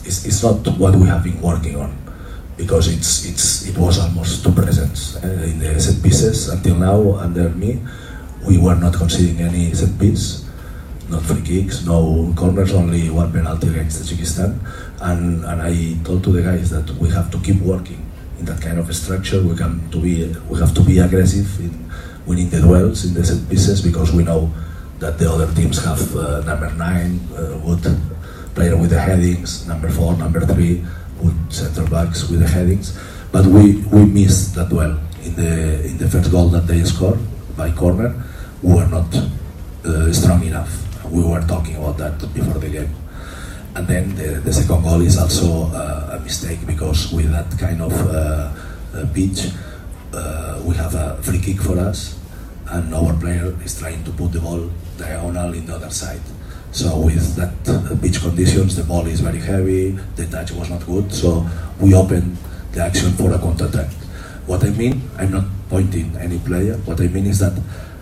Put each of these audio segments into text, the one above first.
it's not what we have been working on, because it was almost too present in the set pieces until now. Under me, we were not conceding any set piece, not free kicks, no corners, only one penalty against Tajikistan. And I told to the guys that we have to keep working in that kind of structure. We have to be aggressive in winning the duels in the set pieces, because we know that the other teams have number 9, good player with the headings, number 4, number 3, good centre backs with the headings. But we missed that duel in the first goal that they scored by corner. We were not strong enough. We were talking about that before the game. And then the second goal is also a mistake, because with that kind of pitch, we have a free kick for us, and our player is trying to put the ball diagonal in the other side. So with that pitch conditions, the ball is very heavy, the touch was not good, so we opened the action for a counter-attack. What I mean, I'm not pointing any player, what I mean is that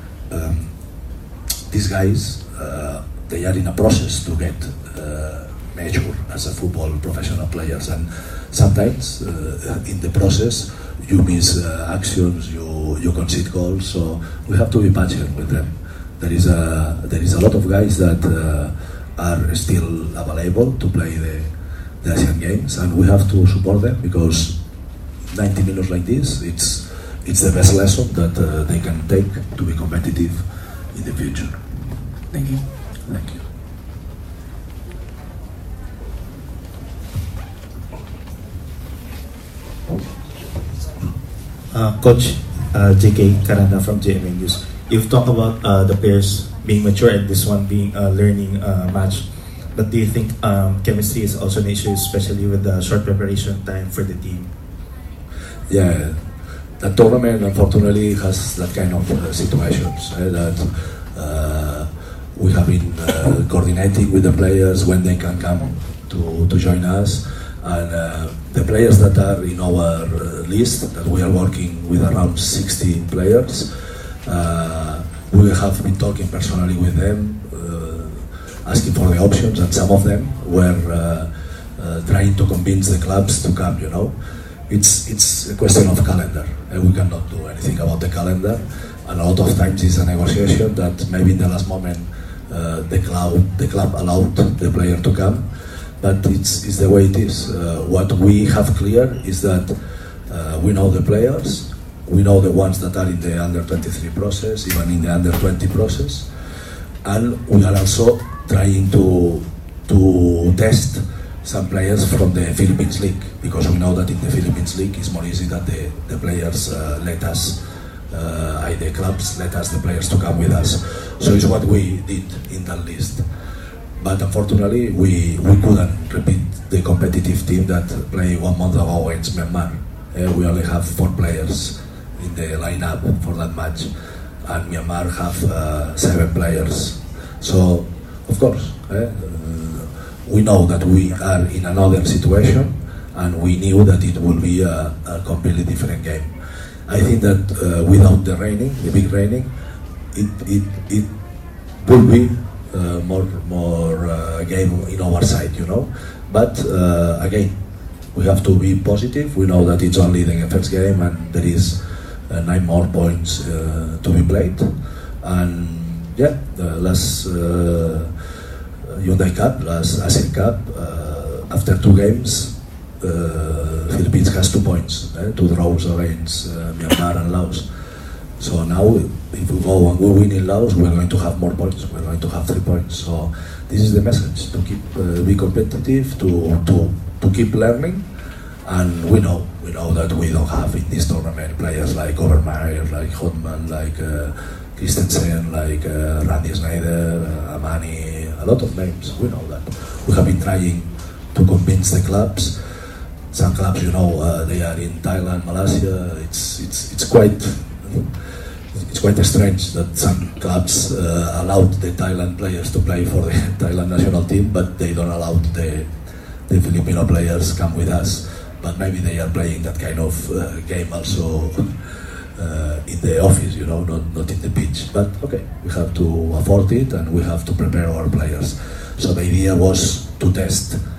these guys, they are in a process to get mature as a football professional players, and sometimes in the process you miss actions, you concede goals, so we have to be patient with them. There is a lot of guys that are still available to play the Asian Games, and we have to support them, because 90 minutes like this, it's the best lesson that they can take to be competitive in the future. Thank you. Thank you. Coach JK Karanda from GMA News. You've talked about the players being mature and this one being a learning match. But do you think chemistry is also an issue, especially with the short preparation time for the team? Yeah, the tournament unfortunately has that kind of situations that we have been coordinating with the players when they can come to join us, and the players that are in our list, that we are working with around 60 players, we have been talking personally with them, asking for the options, and some of them were trying to convince the clubs to come, you know. It's a question of calendar, and we cannot do anything about the calendar, and a lot of times it's a negotiation that maybe in the last moment the club allowed the player to come, but it's the way it is. What we have clear is that we know the players, we know the ones that are in the under-23 process, even in the under-20 process, and we are also trying to test some players from the Philippines League, because we know that in the Philippines League it's more easy that the players let us, the clubs let us, the players to come with us. So it's what we did in that list. But unfortunately we couldn't repeat the competitive team that played 1 month ago against Myanmar. We only have 4 players in the lineup for that match, and Myanmar have 7 players. So of course, we know that we are in another situation, and we knew that it will be a completely different game. I think that without the raining, the big raining, it will be more game in our side, you know. But again, we have to be positive. We know that it's only the first game, and there is 9 more points to be played. And yeah, the last Hyundai Cup, last ASEAN Cup, after 2 games, Philippines has 2 points, 2 draws against Myanmar and Laos. So now, if we go and we win in Laos, we're going to have more points. We're going to have 3 points. So this is the message: to keep be competitive, to keep learning, and we know that we don't have in this tournament players like Overmaier, like Hotman, like Christensen, like Randy Snyder, Amani, a lot of names. We know that. We have been trying to convince the clubs. Some clubs, you know, they are in Thailand, Malaysia. It's quite strange that some clubs allowed the Thailand players to play for the Thailand national team, but they don't allow the Filipino players come with us. But maybe they are playing that kind of game also in the office, you know, not in the pitch. But okay, we have to afford it, and we have to prepare our players. So the idea was to test